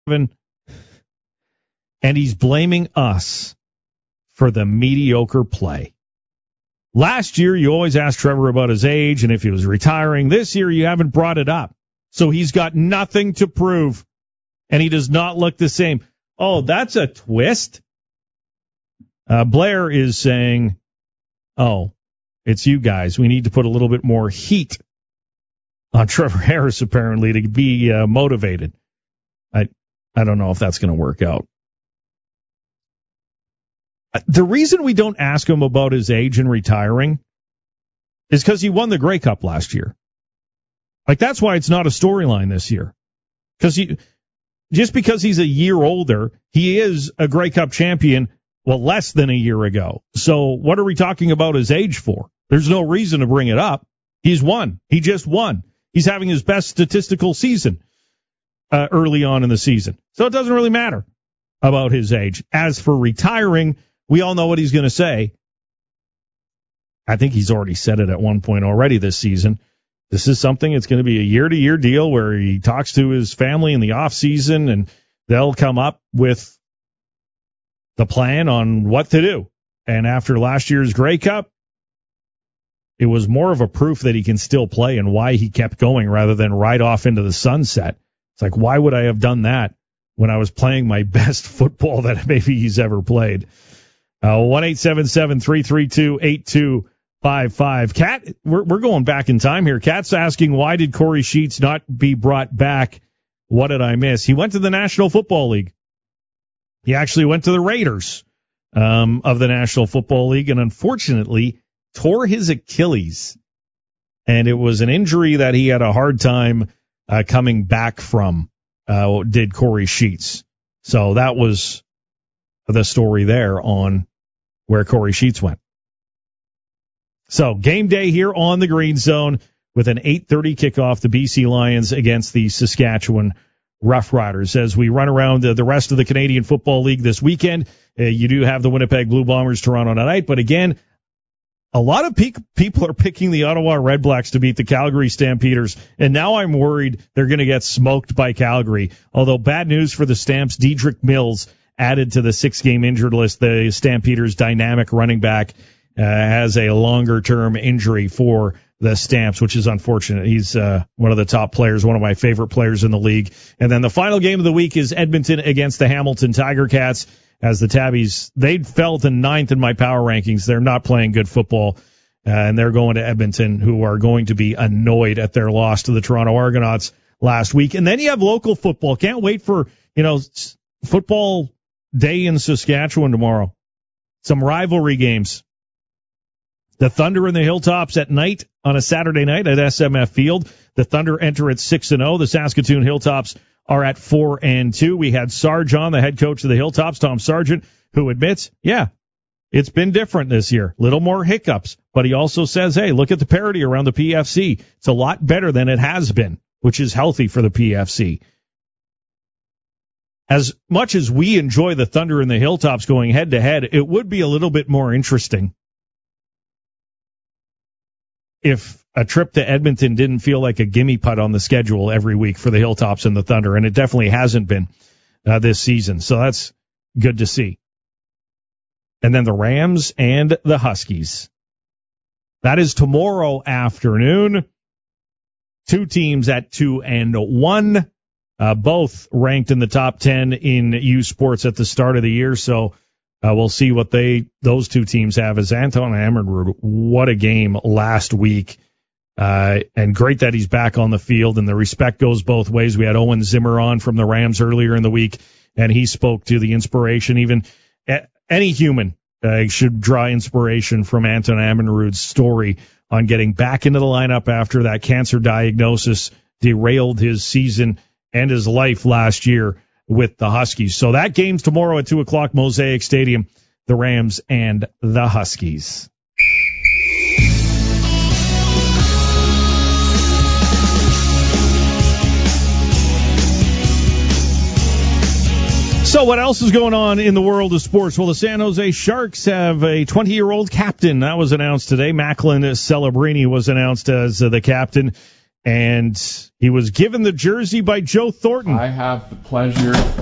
and he's blaming us for the mediocre play. Last year, you always asked Trevor about his age and if he was retiring. This year, you haven't brought it up. So he's got nothing to prove, and he does not look the same. Oh, that's a twist. Blair is saying, oh, it's you guys. We need to put a little bit more heat on Trevor Harris, apparently, to be motivated. I don't know if that's going to work out. The reason we don't ask him about his age and retiring is because he won the Grey Cup last year. Like, that's why it's not a storyline this year. Just because he's a year older, he is a Grey Cup champion, well, less than a year ago. So what are we talking about his age for? There's no reason to bring it up. He's won. He just won. He's having his best statistical season early on in the season. So it doesn't really matter about his age. As for retiring, we all know what he's going to say. I think he's already said it at one point already this season. This is something, it's going to be a year-to-year deal where he talks to his family in the off-season, and they'll come up with the plan on what to do. And after last year's Grey Cup, it was more of a proof that he can still play and why he kept going rather than ride off into the sunset. It's like, why would I have done that when I was playing my best football that maybe he's ever played? 1-877-332-8255. Kat, we're going back in time here. Kat's asking, why did Corey Sheets not be brought back? What did I miss? He went to the National Football League. He actually went to the Raiders of the National Football League, and unfortunately tore his Achilles. And it was an injury that he had a hard time coming back from, did Corey Sheets. So that was the story there on where Corey Sheets went. So game day here on the Green Zone with an 8:30 kickoff, the BC Lions against the Saskatchewan Roughriders. As we run around the rest of the Canadian Football League this weekend, you do have the Winnipeg Blue Bombers Toronto tonight, but again, a lot of people are picking the Ottawa Redblacks to beat the Calgary Stampeders, and now I'm worried they're going to get smoked by Calgary. Although bad news for the Stamps, Dedrick Mills added to the 6-game injured list. The Stampeders' dynamic running back has a longer-term injury for the Stamps, which is unfortunate. He's one of the top players, one of my favorite players in the league. And then the final game of the week is Edmonton against the Hamilton Tiger Cats. As the Tabbies, they fell to 9th in my power rankings. They're not playing good football, and they're going to Edmonton, who are going to be annoyed at their loss to the Toronto Argonauts last week. And then you have local football. Can't wait for, football day in Saskatchewan tomorrow. Some rivalry games. The Thunder and the Hilltops at night on a Saturday night at SMF Field. The Thunder enter at 6-0. The Saskatoon Hilltops are at 4-2. We had Sarge on, the head coach of the Hilltops, Tom Sargent, who admits, it's been different this year. Little more hiccups. But he also says, hey, look at the parity around the PFC. It's a lot better than it has been, which is healthy for the PFC. As much as we enjoy the Thunder and the Hilltops going head-to-head, it would be a little bit more interesting if a trip to Edmonton didn't feel like a gimme putt on the schedule every week for the Hilltops and the Thunder, and it definitely hasn't been this season. So that's good to see. And then the Rams and the Huskies. That is tomorrow afternoon. Two teams at 2-1, both ranked in the top 10 in U Sports at the start of the year. So we'll see what those two teams have. As Anton Ammerud, what a game last week. And great that he's back on the field, and the respect goes both ways. We had Owen Zimmer on from the Rams earlier in the week, and he spoke to the inspiration. Even any human should draw inspiration from Anton Ammerud's story on getting back into the lineup after that cancer diagnosis derailed his season and his life last year with the Huskies. So that game's tomorrow at 2 o'clock, Mosaic Stadium, the Rams and the Huskies. So what else is going on in the world of sports? Well, the San Jose Sharks have a 20-year-old captain. That was announced today. Macklin Celebrini was announced as the captain. And he was given the jersey by Joe Thornton. I have the pleasure